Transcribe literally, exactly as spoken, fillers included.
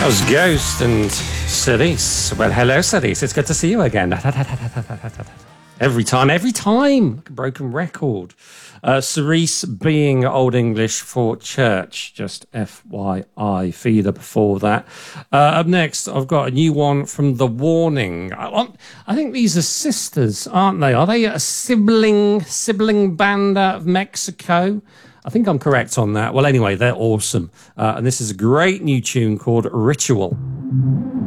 That was Ghost and Cerise. Well, hello, Cerise. It's good to see you again. Every time, every time. Broken record. Uh, Cerise being Old English for church. Just F Y I. Feeder before that. Uh, up next, I've got a new one from The Warning. I, want, I think these are sisters, aren't they? Are they a sibling, sibling band out of Mexico? I think I'm correct on that. Well, anyway, they're awesome. Uh, and this is a great new tune called Ritual.